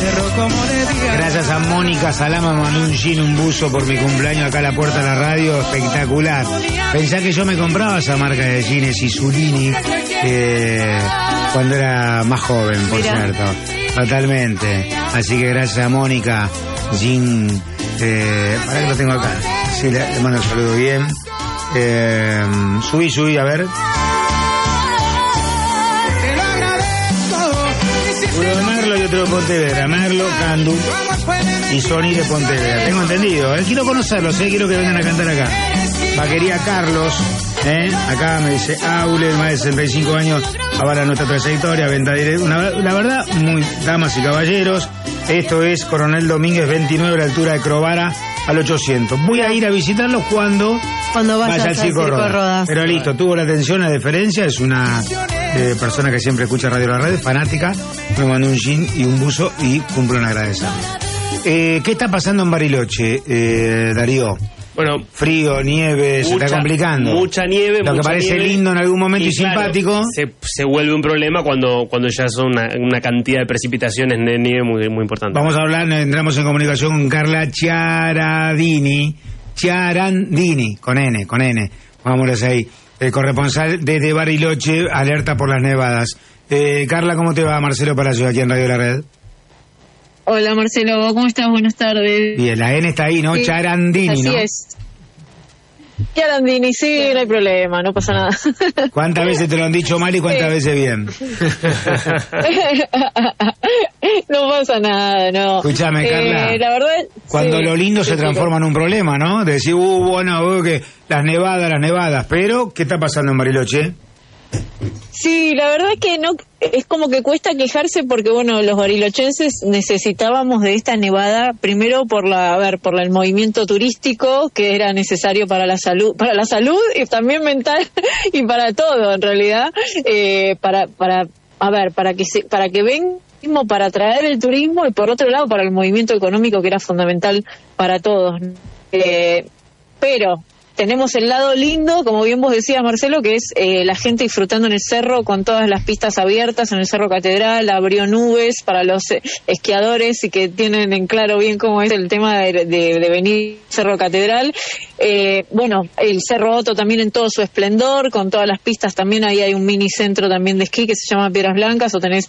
Gracias a Mónica Salama, me mandó un jean, un buzo por mi cumpleaños acá a la puerta de la radio, espectacular. Pensá que yo me compraba esa marca de jeans Isulini cuando era más joven, por cierto. Totalmente. Así que gracias a Mónica, jean, para que lo tengo acá. Sí, le mando un saludo bien. Subí, a ver. Uno de Merlo y otro de Pontevedra. Merlo, Candu y Sony de Pontevedra. Tengo entendido, quiero conocerlos, quiero que vengan a cantar acá. Vaquería Carlos, acá me dice Aule, más de 65 años, avala nuestra trayectoria, venta directa. La verdad, muy damas y caballeros, esto es Coronel Domínguez 29, a la altura de Crovara, al 800. Voy a ir a visitarlos cuando vaya al Circo Rodas. Pero listo, tuvo la atención, la deferencia, es una persona que siempre escucha Radio La Red, fanática, me mandó un jean y un buzo y cumplo un agradecimiento. ¿Qué está pasando en Bariloche, Darío? Bueno, frío, nieve, se está complicando. Mucha nieve. Lo que parece lindo en algún momento y simpático. Se vuelve un problema cuando ya son una cantidad de precipitaciones de nieve muy, muy importante. Vamos a hablar, entramos en comunicación con Carla Ciarandini, con N. Vámonos ahí. Corresponsal desde Bariloche, alerta por las nevadas. Carla, ¿cómo te va? Marcelo Palacio, aquí en Radio La Red. Hola Marcelo, ¿cómo estás? Buenas tardes. Bien, la N está ahí, ¿no? Sí, Ciarandini, así ¿no? Así es. Ciarandini, sí, no hay problema, no pasa nada. ¿Cuántas veces te lo han dicho mal y cuántas veces bien? No pasa nada, no. Escúchame, Carla. La verdad, cuando lo lindo se transforma en un problema, ¿no? De decir, bueno, que las nevadas, pero ¿qué está pasando en Bariloche? Sí, la verdad es que no, es como que cuesta quejarse porque, bueno, los barilochenses necesitábamos de esta nevada, primero por el movimiento turístico que era necesario para la salud y también mental y para todo, en realidad, para que vengan, para atraer el turismo y por otro lado para el movimiento económico que era fundamental para todos. Pero tenemos el lado lindo, como bien vos decías, Marcelo, que es la gente disfrutando en el cerro con todas las pistas abiertas en el Cerro Catedral, abrió nubes para los esquiadores y que tienen en claro bien cómo es el tema de venir al Cerro Catedral. Bueno, el Cerro Otto también en todo su esplendor, con todas las pistas también, ahí hay un mini centro también de esquí que se llama Piedras Blancas, o tenés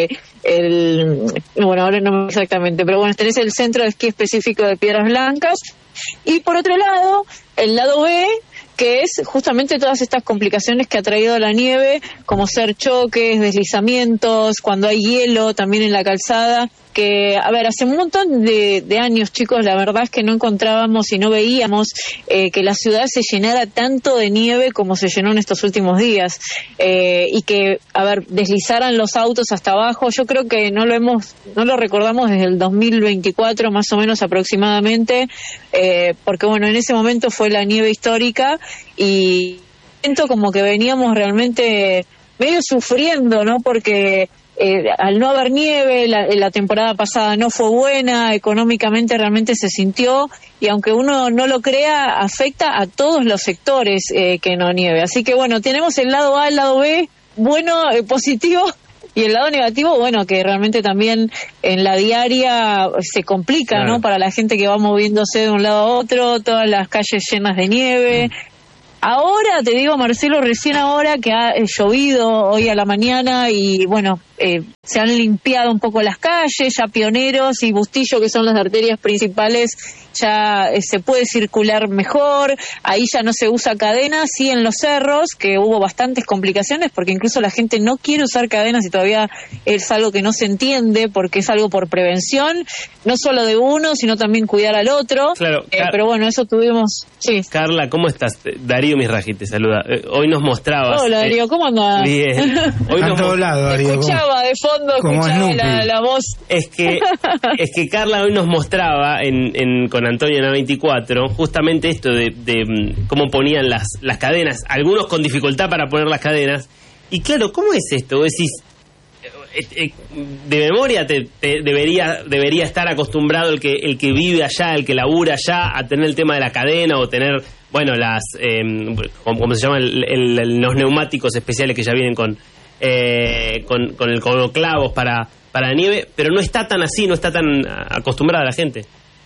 bueno, ahora no me exactamente, pero bueno, tenés el centro de esquí específico de Piedras Blancas. Y por otro lado, el lado B, que es justamente todas estas complicaciones que ha traído la nieve, como ser choques, deslizamientos, cuando hay hielo también en la calzada, que, hace un montón de años, chicos, la verdad es que no encontrábamos y no veíamos que la ciudad se llenara tanto de nieve como se llenó en estos últimos días, y que, deslizaran los autos hasta abajo. Yo creo que no lo recordamos desde el 2024 más o menos aproximadamente, porque bueno, en ese momento fue la nieve histórica y siento como que veníamos realmente medio sufriendo, ¿no? Porque al no haber nieve, la temporada pasada no fue buena, económicamente realmente se sintió, y aunque uno no lo crea, afecta a todos los sectores que no nieve. Así que bueno, tenemos el lado A, el lado B, bueno, positivo, y el lado negativo, bueno, que realmente también en la diaria se complica, claro, ¿no? Para la gente que va moviéndose de un lado a otro, todas las calles llenas de nieve. Ahora, te digo, Marcelo, recién ahora que ha llovido hoy a la mañana y, bueno, se han limpiado un poco las calles, ya Pioneros y Bustillo, que son las arterias principales, ya se puede circular mejor, ahí ya no se usa cadenas, sí en los cerros, que hubo bastantes complicaciones, porque incluso la gente no quiere usar cadenas y todavía es algo que no se entiende, porque es algo por prevención, no solo de uno, sino también cuidar al otro. Claro, pero bueno, eso tuvimos... Sí. Carla, ¿cómo estás? Darío Misraji te saluda. Hoy nos mostrabas... Hola, Darío, ¿cómo andás? Bien. Hoy a todos lados, Darío. Escuchaba de fondo, escuchaba la voz. Es que Carla hoy nos mostraba con Antonio en A24 justamente esto de cómo ponían las cadenas, algunos con dificultad para poner las cadenas. Y claro, ¿cómo es esto? Vos decís, de memoria debería estar acostumbrado el que vive allá, el que labura allá, a tener el tema de la cadena o tener, bueno, ¿cómo se llama? Los neumáticos especiales que ya vienen con clavos para la nieve, pero no está tan así, no está tan acostumbrada la gente.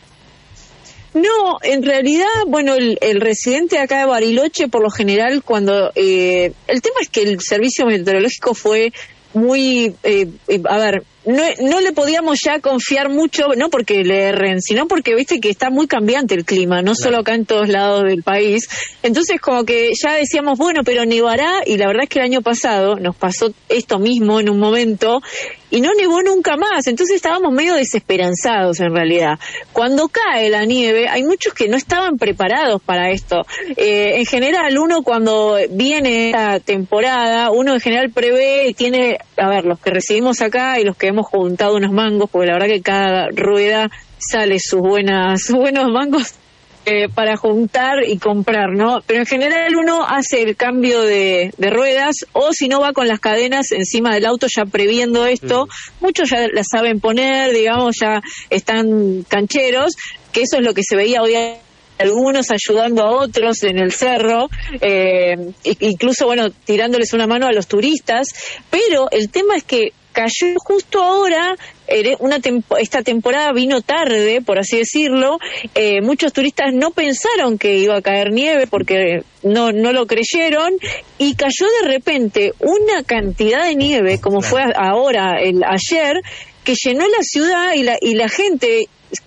No, en realidad, bueno, el residente acá de Bariloche, por lo general, cuando... el tema es que el servicio meteorológico fue muy... a ver, no le podíamos ya confiar mucho, no porque le erren, sino porque, viste, que está muy cambiante el clima, no solo acá en todos lados del país. Entonces, como que ya decíamos, bueno, pero nevará, y la verdad es que el año pasado nos pasó esto mismo en un momento, y no nevó nunca más, entonces estábamos medio desesperanzados en realidad. Cuando cae la nieve, hay muchos que no estaban preparados para esto. En general, uno cuando viene esta temporada, uno en general prevé y tiene, a ver, los que recibimos acá y los que hemos juntado unos mangos, porque la verdad que cada rueda sale sus buenos mangos para juntar y comprar, ¿no? Pero en general uno hace el cambio de ruedas, o si no va con las cadenas encima del auto ya previendo esto. Muchos ya las saben poner, digamos, ya están cancheros, que eso es lo que se veía hoy, algunos ayudando a otros en el cerro, incluso, bueno, tirándoles una mano a los turistas, pero el tema es que cayó justo ahora, esta temporada vino tarde, por así decirlo. Muchos turistas no pensaron que iba a caer nieve porque no lo creyeron, y cayó de repente una cantidad de nieve, como fue ahora, ayer, que llenó la ciudad, y la gente,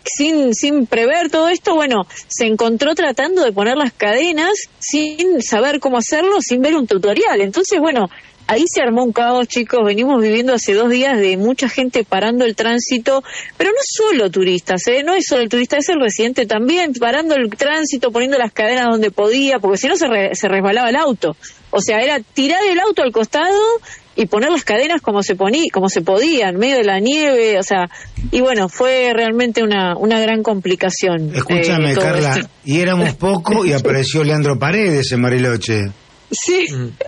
sin prever todo esto, bueno, se encontró tratando de poner las cadenas sin saber cómo hacerlo, sin ver un tutorial. Entonces, bueno, ahí se armó un caos, chicos. Venimos viviendo hace 2 días de mucha gente parando el tránsito, pero no solo turistas, no es solo el turista, es el residente también, parando el tránsito, poniendo las cadenas donde podía, porque si no se resbalaba el auto. O sea, era tirar el auto al costado y poner las cadenas como se podía, en medio de la nieve, o sea, y bueno, fue realmente una gran complicación. Escúchame, Carla, esto. Y éramos poco y apareció Leandro Paredes en Bariloche. Sí.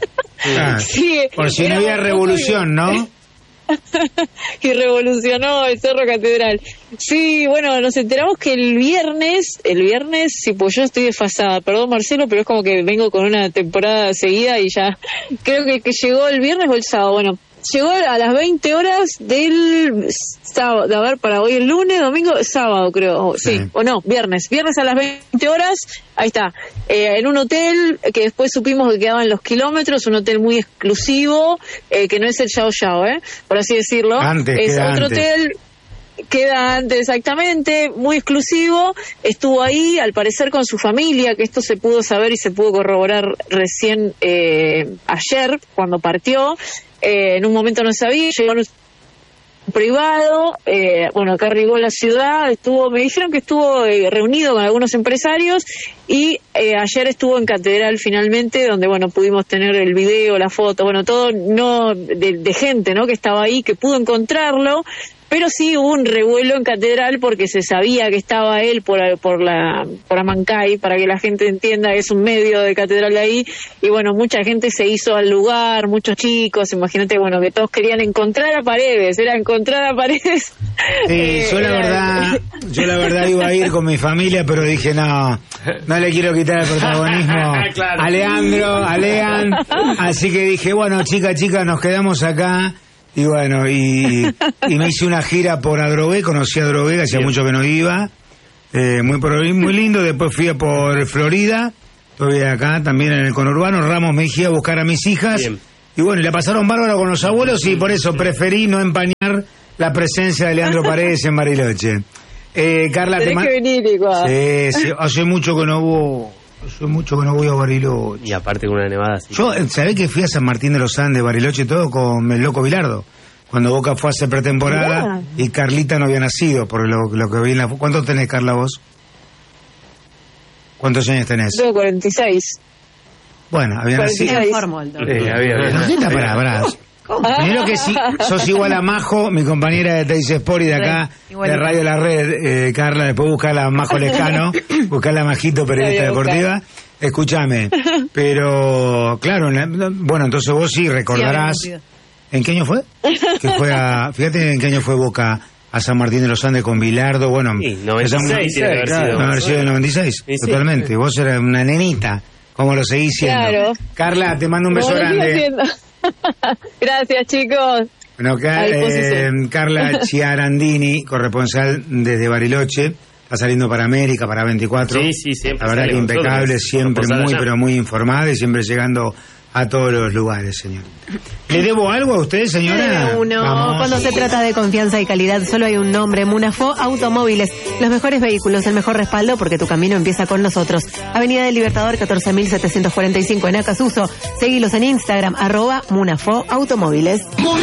Sí, por si no había revolución, ¿no? Y revolucionó el Cerro Catedral. Sí, bueno, nos enteramos que el viernes, sí, pues yo estoy desfasada, perdón Marcelo, pero es como que vengo con una temporada seguida y ya, creo que llegó el viernes o el sábado, bueno, llegó a las 20 horas del sábado, a ver, para hoy el lunes, domingo, sábado creo, sí, o no, viernes a las 20 horas, ahí está, en un hotel que después supimos que quedaban los kilómetros, un hotel muy exclusivo, que no es el Yao Yao, por así decirlo, es otro hotel. Queda antes, exactamente, muy exclusivo. Estuvo ahí, al parecer con su familia, que esto se pudo saber y se pudo corroborar recién ayer, cuando partió. En un momento no sabía, llegó a un privado, bueno, acá arribó la ciudad, me dijeron que estuvo reunido con algunos empresarios, y ayer estuvo en Catedral finalmente, donde, bueno, pudimos tener el video, la foto, bueno, todo no de gente, ¿no?, que estaba ahí, que pudo encontrarlo. Pero sí hubo un revuelo en Catedral porque se sabía que estaba él por Amancay, para que la gente entienda que es un medio de Catedral de ahí, y bueno, mucha gente se hizo al lugar, muchos chicos, imagínate, bueno, que todos querían encontrar a Paredes, yo la verdad iba a ir con mi familia, pero dije no le quiero quitar el protagonismo claro. a Lean, así que dije, bueno, chicas, nos quedamos acá. Y bueno, y me hice una gira por Adrogué, conocí a Adrogué, hacía mucho que no iba, muy lindo. Después fui por Florida, estoy acá también en el conurbano. Ramos Mejía a buscar a mis hijas. Bien. Y bueno, y la pasaron bárbaro con los abuelos, y por eso preferí no empañar la presencia de Leandro Paredes en Bariloche. Carla, tenés que venir igual. Sí, hace mucho que no voy a Bariloche. Y aparte con una nevada así. Yo, ¿sabés que fui a San Martín de los Andes, Bariloche, todo con el Loco Bilardo? Cuando Boca fue a hacer pretemporada, y Carlita no había nacido, por lo que vi en la... ¿Cuántos tenés, Carla, vos? ¿Cuántos años tenés? Tengo 46. Bueno, había nacido... Primero que sí, sos igual a Majo, mi compañera de Teis Sport y de acá, de Radio La Red, Carla. Después buscar a Majo Lescano, buscar a Majito, periodista deportiva. Escúchame, pero claro, bueno, entonces vos sí recordarás. ¿En qué año fue? Fíjate en qué año fue Boca a San Martín de los Andes con Bilardo, bueno. Sí, 96 tiene que haber sido del 96, sí, totalmente. Sí. Vos eras una nenita, como lo seguís siendo. Claro. Carla, te mando un beso grande. Gracias, chicos. Bueno, Carla Chiarandini, corresponsal desde Bariloche, está saliendo para América, para 24. Sí, siempre. La verdad que impecable, siempre muy, pero muy informada y siempre llegando a todos los lugares, señor. ¿Le debo algo a usted, señora? Cuando se trata de confianza y calidad, solo hay un nombre: Munafó Automóviles. Los mejores vehículos, el mejor respaldo, porque tu camino empieza con nosotros. Avenida del Libertador 14.745 en Acasuso. Seguilos en Instagram, @Munafó Automóviles.